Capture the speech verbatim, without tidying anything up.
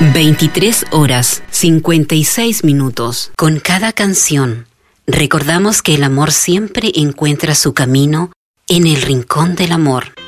veintitrés horas cincuenta y seis minutos. Con cada canción, recordamos que el amor siempre encuentra su camino en el rincón del amor.